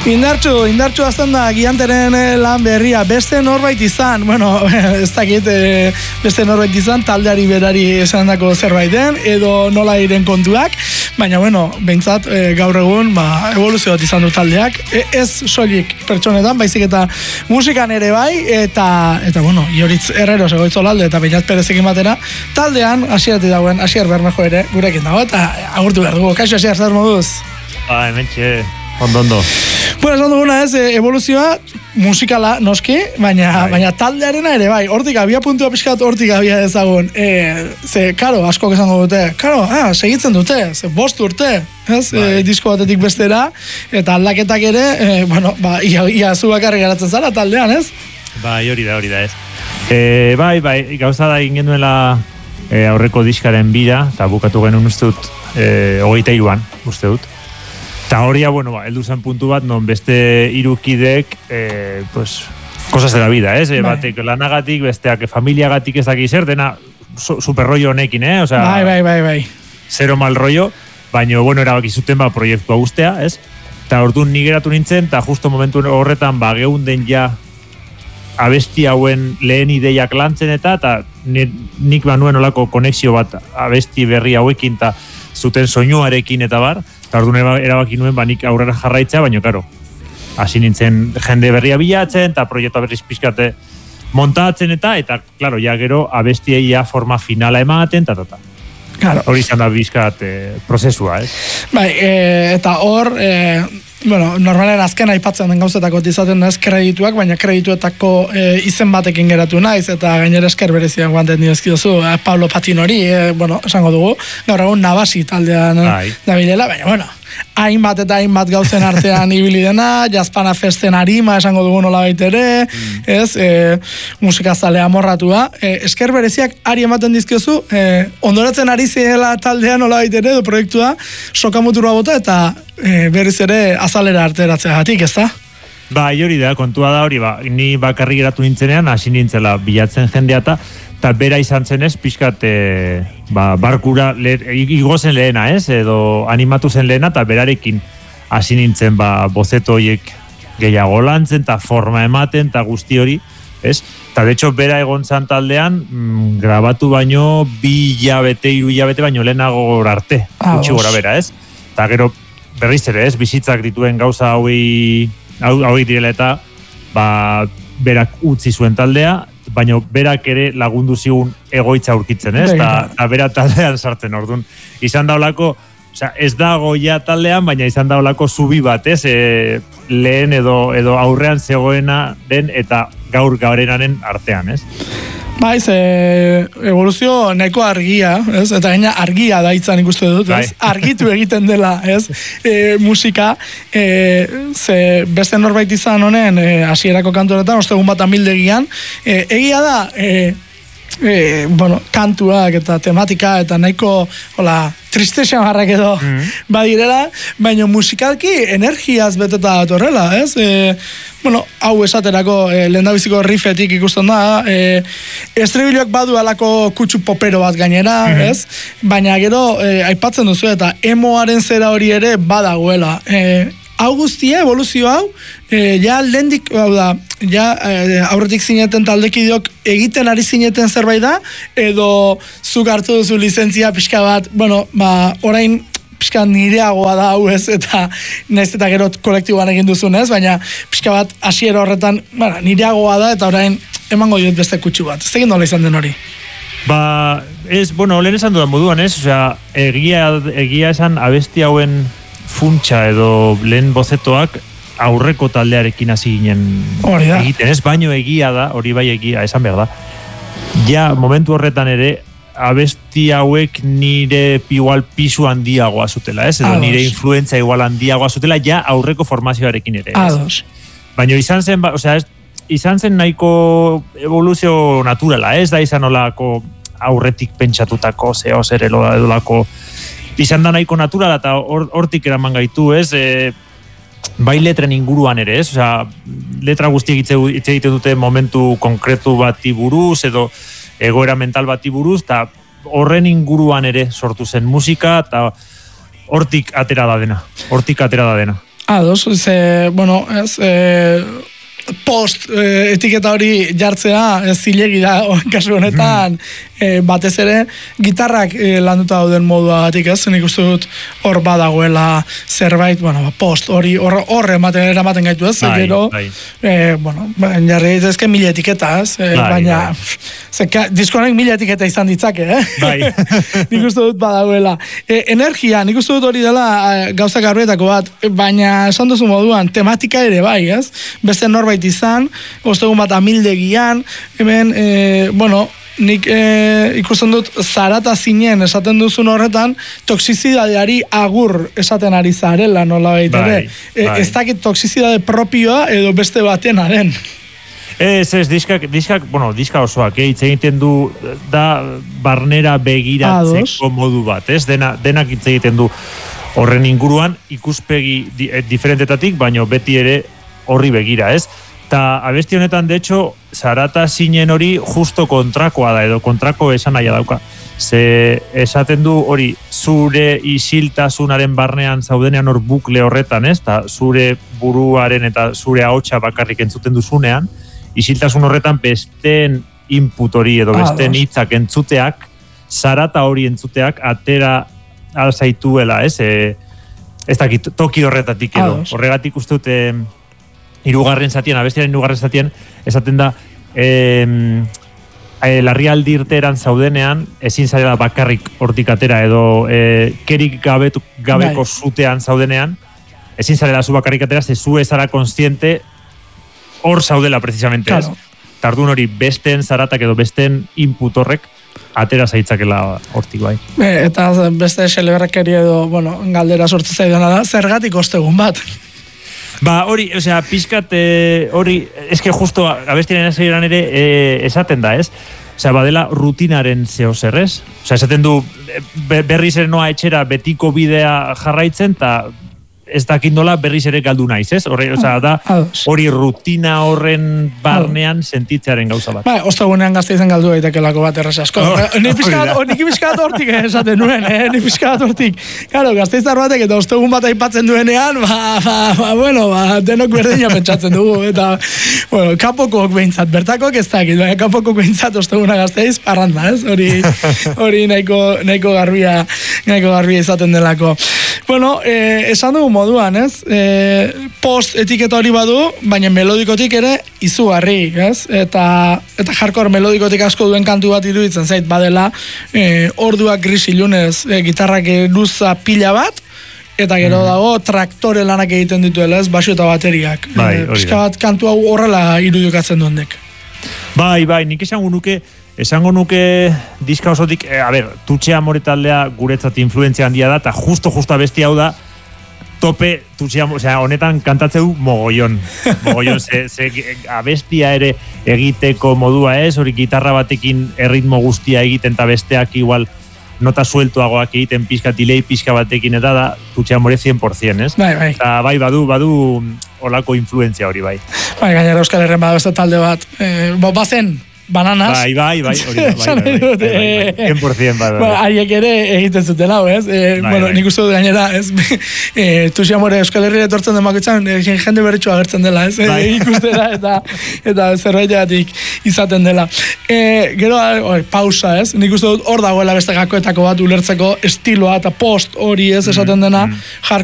Indartxu azten da Gianteren lan berria, beste norbait izan, bueno, ez dakit, beste norbait izan, taldeari berari esan dako zerbaiten, edo nola iren kontuak, baina, bueno, behintzat, gaur egun, evoluzio bat izan du taldeak, ez soilik pertsonetan, baizik eta musikan ere bai, eta bueno, Ioritz Herrero Segoitzolalde eta Beñat Perezekin batera, taldean, Asieratik dagoen, Asier Bermejo ere, gurekin dago, eta agurtu behar dugu, kaixo Asier, zer moduz? Hementxe, ondo. Bueno, esan duguna ez, evoluzioa musikala noski, baina taldearena ere bai, hortik abia puntua pixkat hortik abia ezagun. Karo, askok esango dute, segitzen dute, 5 urte, ez, disko batetik bestera, eta aldaketak ere, ia zu bakarrik garatzen zara taldean, ez? Bai, hori da, ez. Bai, gauza da egin genuela aurreko diskaren bira, eta bukatu genuen uste dut, 23an, uste dut. Eta horia, heldu zen puntu bat, non beste irukidek, cosas de la vida, ez? Batek lanagatik, besteak familiagatik ez dakiz zer, dena super rollo honekin, O sea, bai. Zero mal rollo, baina, erabaki zuten proiektua guztea, ez? Eta orduan nigeratu nintzen, eta justo momentu horretan, geunden ja abesti hauen lehen ideiak lantzen eta nik banuen olako konexio bat abesti berri hauekin, eta zuten soinuarekin eta bar, eta orduan erabaki nuen nik aurrera jarraitza, baina, karo, hasi nintzen jende berria bilatzen, eta proiektua berriz pixkate montatzen eta, klaro, ja gero abestiei forma finala ematen, eta. Claro. Hori izan da bizkat prozesua, ez? Bai, eta hor, normalen azken aipatzen den gauzetako izaten ez kredituak, baina kredituetako izen batekin geratu naiz, eta gainera esker bereziak guanten dizkiozu, Pablo Patinori, esango dugu, gaur egun Nabasi taldean dabilela, baina, hainbat eta hainbat gauzen artean ibili dena, Jazpana Festen arima esango dugu nola baitere, ez, musikazale amorratua, esker bereziak ari ematen dizkiozu, ondoratzen ari zela taldean nola baitere, edo proiektua, sokamuturua bota eta berriz ere azalera arteratzeagatik, ez da? Bai, hori da, kontua da hori, ni bakarrik geratu nintzenean, hasi nintzela bilatzen jendea eta bera izan zen ez, pixkat barkura igozen lehena, ez, edo animatu zen lehena, eta berarekin hasi nintzen bozeto horiek gehiago lantzen, eta forma ematen, eta guzti hori, ez? Eta de hecho, bera egon zan taldean, grabatu baino 2 hilabete, 3 hilabete baino lehenago arte, gutxi gora bera, ez? Eta gero, berriz ere, ez, bizitzak dituen gauza hauei direla eta berak utzi zuen taldea, baina berak ere lagundu zigun egoitza aurkitzen, ez? Eta bera taldean sartzen, orduan. Izan daulako, ez dago ja taldean, baina izan daulako zubi bat, ez? Lehen edo aurrean zegoena den eta gaur gaurenaren artean, ez? Baiz, evoluzio nahiko argia, ez? Eta gaina argia da itzan ikuste dut, ez? Argitu egiten dela, ez? Musika, ze beste norbait izan honen hasierako kantoretan, ostegun bat amildegian, egia da, kantuak eta tematika eta nahiko, triste xamarrak edo badirela, baina musikalki energiaz beteta datorrela, ez? Hau esaterako lehendabiziko riffetik ikusten da, estribilioak badu alako kutsu popero bat gainera, ez? Baina gero aipatzen duzu eta emoaren zera hori ere badagoela. Hau guztia, evoluzio hau, ja lehendik, aurretik zineten taldekideok egiten ari zineten zerbait da, edo zuk hartu duzu lizentzia pixka bat, orain pixka nireagoa da hau ez, eta naiz eta gero kolektiboan egin duzun ez, baina pixka bat hasiera horretan nireagoa da, eta orain emango diot beste kutsu bat. Ez egin nola izan den hori? Lehen esan dudan moduan ez, egia esan abesti hauen funtsa edo lehen bozetoak aurreko taldearekin hasi ginen egiten, ez? Baino egia da, hori bai egia, esan behar da. Ja, momentu horretan ere, abesti hauek nire igual pisu handiagoa zutela, ez? Edo nire influentza igual handiagoa zutela, ja aurreko formazioarekin ere, ez? Baina izan zen nahiko evoluzio naturala, ez da izan olako aurretik pentsatutako, zer edolako izan da nahiko naturala eta hortik eraman gaitu, ez? Bai letren inguruan ere, ez? Letra guztiek hitz egiten dute momentu konkretu bati buruz, edo egoera mental bati buruz, eta horren inguruan ere sortu zen musika, eta hortik atera da dena. Ados, bueno, ez, post etiketa hori jartzea zilegi da kasu honetan batez ere gitarrak landuta dauden moduagatik, ez? Nik uste dut hor badagoela zerbait, bueno, post hori hor eramaten gaitu, ez? Gero, bueno, jarri daitezke 1000 etiketa, ez? Baina diskonek 1000 etiketa izan ditzake, nik uste dut badagoela. Energia, nik uste dut hori dela gauza garbietako bat, baina esan duzu moduan, tematika ere bai, ez? Beste norbait izan, ostegun bat amildegian, hemen, bueno, nik ikusten dut zarata zinen esaten duzun horretan, toksizidadeari agur esaten ari zarela, nola baitere. Ez dakit toksizidade propioa edo beste batenaren. Ez, diska osoak, hitz egiten du da barnera begiratzeko modu bat, ez? Denak hitz egiten du horren inguruan ikuspegi diferentetatik, baino beti ere horri begira, ez? Ta abesti honetan, de hecho, zarata zinen hori justo kontrakoa da, edo kontrako esan nahi dauka. Ze esaten du hori zure isiltasunaren barnean zaudenean hor bukle horretan, ez? Ta zure buruaren eta zure ahotsa bakarrik entzuten duzunean, isiltasun horretan besteen input hori edo besteen hitzak entzuteak, zarata hori entzuteak atera alzaituela, ez? Ez dakit, toki horretatik edo. Horregatik uste dute abestiaren hirugarren zatien, esaten da, larrialdi irteeran zaudenean, ezin zarela bakarrik hortik atera, edo kerik gabeko zutean zaudenean, ezin zarela zu bakarrik atera, ze zu ezara konstiente hor zaudela, precisamente, ez? Tardun hori, besteen zaratak edo besteen input horrek, atera zaitzakela hortik bai. Eta beste xeleberrakeri edo, bueno, galdera sortu zaidana da, zergatik ostegun bat? Ba, hori, osea, pizkat hori, eske justo abestiaren hasieran ere esaten da, ez? Osea, badela rutinaren zeo zer, ez? Osea, esaten du berriz ere noa etxera betiko bidea jarraitzen, eta ez dakit nola berriz ere galdu naiz, ez? Osea, da hori rutina horren barnean sentitzearen gauza bat. Ba, ostegunean Gasteizen galdu daitekelako bat erraz asko. Nik pixkat hortik esaten nuen, nik pixkat hortik. Claro, Gasteiztar batek eta ostegun bat aipatzen duenean, bueno, denok berdina pentsatzen dugu, eta, bueno, kapokok behintzat, bertakok ez dakit, kapokok behintzat osteguna Gasteiz, parranda, ez? Hori nahiko garbia izaten delako. Bueno, esan dugu moduan, ez? Post etiketa hori badu, baina melodikotik ere izugarri, ez? Eta hardcore melodikotik asko duen kantu bat iruditzen zait badela, orduak gris ilunez, gitarrak luza pila bat, eta gero dago traktore lanak egiten dituela, ez? Basu eta bateriak. Pizka bat kantu hau horrela irudikatzen duendek. Bai, nik esango nuke diska osotik, Tutxe Amore taldea guretzat influentzia handia da, eta justo abesti hau da, tope Tutxe Amore, osea, honetan kantatzeu mogollon, ze abestia ere egiteko modua ez, hori gitarra batekin erritmo guztia egiten, eta besteak igual nota sueltoagoak egiten pizka batekin, eta da Tutxe Amore 100%, ez? Bai. Eta bai, badu olako influentzia hori, bai. Bai, gainera Euskal Herren bada beste talde bat, bazen, Bananas. Bai, hori da, 100% bai. Haiek ere egiten zuten hau, ez? Bueno, nik uste dut gainera, ez? Tutxe Amore Euskal Herria etortzen demakitzen, jende berritxua agertzen dela, ez? Ikustera eta zerbaitegatik izaten dela. Gero, pausa, ez? Nik uste dut hor dagoela beste gakoetako bat ulertzeko estiloa eta post hori ez esaten dena,